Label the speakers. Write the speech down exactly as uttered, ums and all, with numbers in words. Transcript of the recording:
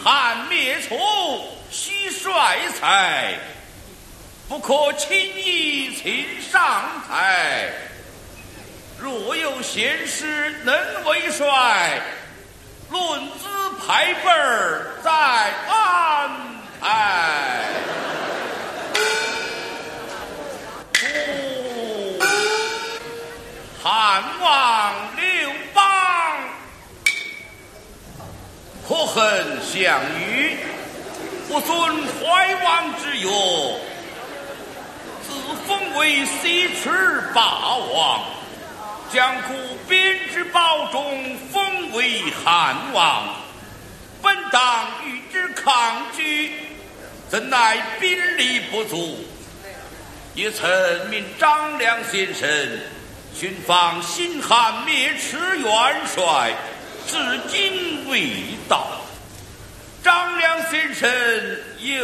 Speaker 1: 汉灭楚，须帅才，不可轻易请上台。若有贤士能为帅，论资排辈儿再安排。汉王刘邦，可恨项羽，不遵怀王之约，自封为西池霸王，将故编之宝中封为汉王。本当与之抗拒，怎奈兵力不足，也曾命张良先生寻访新汉灭池元帅，至今未到。张良先生有